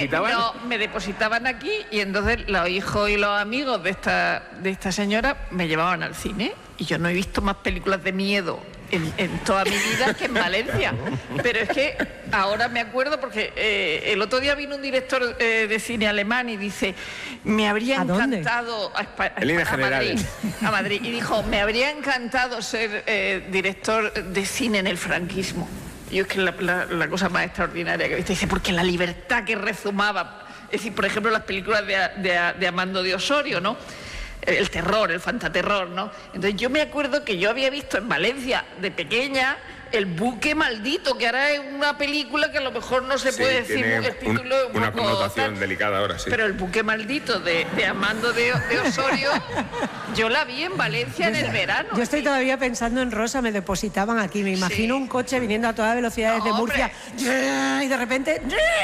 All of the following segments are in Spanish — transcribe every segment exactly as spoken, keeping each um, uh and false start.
depositaban? Eh, no, me depositaban aquí y entonces los hijos y los amigos de esta, de esta señora me llevaban al cine y yo no he visto más películas de miedo en, en toda mi vida que en Valencia. Pero es que ahora me acuerdo porque eh, el otro día vino un director eh, de cine alemán y dice, me habría ¿A dónde? encantado a, Espa- En líneas a Madrid, generales. a Madrid, y dijo, me habría encantado ser eh, director de cine en el franquismo. Y es que la, la, la cosa más extraordinaria que viste, dice, porque la libertad que rezumaba, es decir, por ejemplo, las películas de, de, de Amando de Osorio, ¿no? El terror, el fantaterror, ¿no? Entonces yo me acuerdo que yo había visto en Valencia de pequeña El buque maldito, que ahora es una película que a lo mejor no se Sí, puede decir, tiene el título un- es un una poco connotación tal, delicada ahora, sí. pero El buque maldito de, de Amando de, de Osorio, yo la vi en Valencia en el verano. Yo estoy sí. todavía pensando en Rosa, me depositaban aquí. Me imagino Sí. un coche viniendo a toda velocidad No, desde Murcia y de repente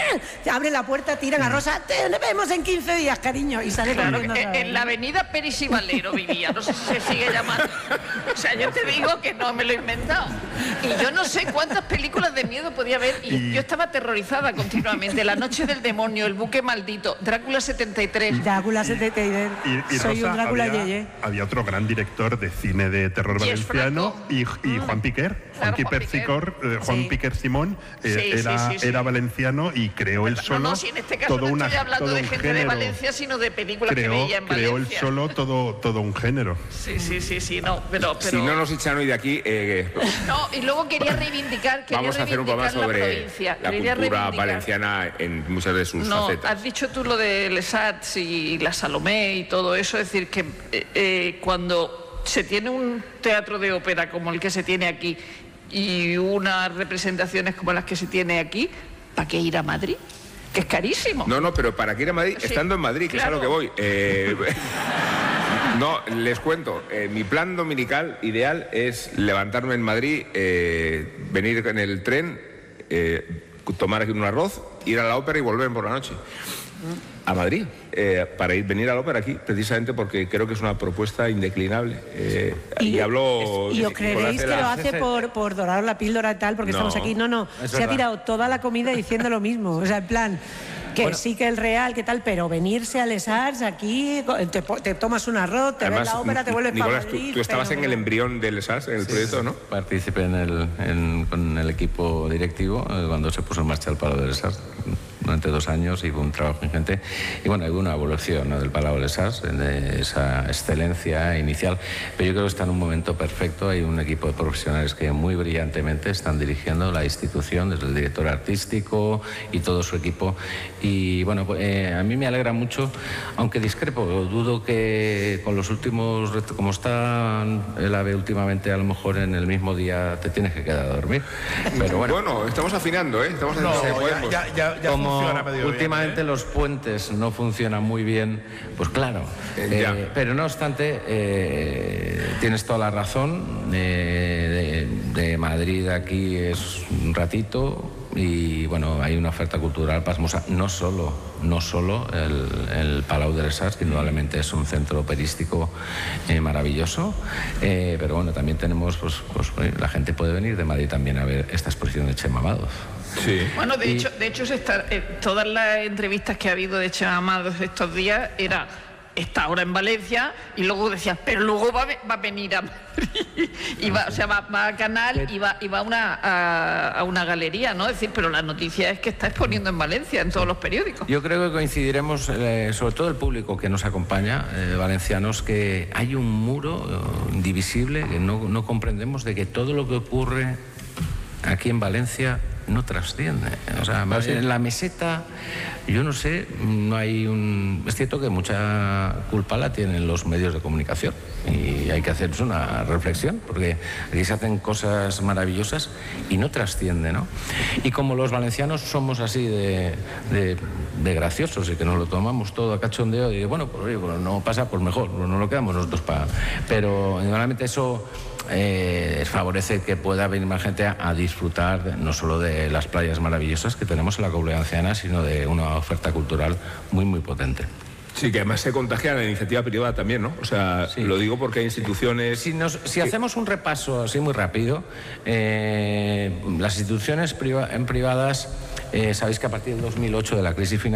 te abre la puerta, tiran a Rosa, te vemos en quince días, cariño, y sale Claro, corriendo que otra en, vez. en la avenida Peris y Valero vivía, no sé si se sigue llamando. O sea, yo te digo que no me lo he inventado. Y yo no sé cuántas películas de miedo podía haber y, Y- yo estaba aterrorizada continuamente. La noche del demonio, El buque maldito, Drácula setenta y tres. Drácula se te, te- Y, y soy Rosa, un Drácula había, yeye. había otro gran director de cine de terror Jess valenciano Franco. y, y Juan Piquer, Juan Juan Piper Piquer. Sicor, eh, Juan Sí. Piquer Simón, eh, Sí, sí, era, sí, sí. era valenciano y creó él solo No, no, si en este caso todo, no una, estoy hablando todo de un gente de género. Valencia, sino de películas que Creó, veía en creó él Valencia. solo todo, todo un género. Sí, sí, sí, sí, no, pero... pero... Si no nos echan hoy de aquí, eh, No, y luego quería reivindicar, quería vamos a hacer un programa reivindicar la sobre provincia. la Quería cultura reivindicar. valenciana en muchas de sus No, facetas. has dicho tú lo de Lesats y la Salomé y todo eso, es decir, que eh, eh, cuando se tiene un teatro de ópera como el que se tiene aquí y unas representaciones como las que se tiene aquí, ¿para qué ir a Madrid? Que es carísimo. No, no, pero ¿para qué ir a Madrid? Sí, Estando en Madrid, que claro. es a lo que voy. Eh, no, les cuento. eh, mi plan dominical ideal es levantarme en Madrid, eh, venir en el tren, eh, tomar aquí un arroz, ir a la ópera y volver por la noche. A Madrid, eh, para ir venir a la ópera aquí, precisamente porque creo que es una propuesta indeclinable. Eh, y, hablo... ¿Y os Nicolás creeréis de que la- lo hace por, por dorar la píldora y tal? Porque No, estamos aquí. No, no. es Se ha verdad. tirado toda la comida diciendo lo mismo. O sea, en plan, que Bueno. sí que el Real, que tal, pero venirse a Les Arts aquí, te, po- te tomas un arroz, te ves la ópera, te vuelves para Nicolás, tú- Madrid. tú, estabas pero- en el embrión del S A S, en el proyecto, ¿no? Participé en el, en- con el equipo directivo eh, cuando se puso en marcha el Palau de Les Arts durante dos años y fue un trabajo ingente. Y bueno, hubo una evolución, ¿no?, del Palau de Les Arts, de esa excelencia inicial. Pero yo creo que está en un momento perfecto. Hay un equipo de profesionales que muy brillantemente están dirigiendo la institución, desde el director artístico y todo su equipo. Y bueno, pues, eh, a mí me alegra mucho, aunque discrepo, dudo que con los últimos, ret- como está el AVE últimamente, a lo mejor en el mismo día te tienes que quedar a dormir. Pero bueno. Bueno, estamos afinando, ¿eh? Estamos No, haciendo... ya, ya, ya, ya Como funciona medio últimamente bien, ¿eh? los puentes no funcionan muy bien, pues claro. Eh, ya. Eh, pero no obstante, eh, tienes toda la razón. eh, de, de Madrid aquí es un ratito y bueno, hay una oferta cultural pasmosa. No solo, no solo el, el Palau de Les Arts, que indudablemente es un centro operístico eh, maravilloso, eh, pero bueno, también tenemos, pues, pues la gente puede venir de Madrid también a ver esta exposición de Chema Amados. Sí. Bueno, de Y- hecho, de hecho se está, eh, todas las entrevistas que ha habido de Chema Amados estos días era está ahora en Valencia y luego decía, pero luego va, a ve- va a venir a Madrid y va, o sea, va, va a Canal y va, y va a, una, a, a una galería, ¿no? Es decir, pero la noticia es que está exponiendo en Valencia, en todos los periódicos. Yo creo que coincidiremos, eh, sobre todo el público que nos acompaña, eh, valencianos, que hay un muro eh, indivisible que no, no comprendemos de que todo lo que ocurre aquí en Valencia no trasciende. O sea, más en la meseta, yo no sé, no hay un... Es cierto que mucha culpa la tienen los medios de comunicación y hay que hacerse una reflexión porque aquí se hacen cosas maravillosas y no trasciende, ¿no? Y como los valencianos somos así de, de, de graciosos y que nos lo tomamos todo a cachondeo y bueno, pues oye, pues no pasa, pues mejor, pues no lo quedamos nosotros para... Pero normalmente eso... Eh, favorece que pueda venir más gente a, a disfrutar de- no solo de las playas maravillosas que tenemos en la Comunidad Valenciana, sino de una oferta cultural muy, muy potente. Sí, que además se contagia la iniciativa privada también, ¿no? O sea, Sí. lo digo porque hay instituciones... Si, nos- si hacemos un repaso así muy rápido, eh, las instituciones priva- en privadas, eh, sabéis que a partir del dos mil ocho de la crisis financiera,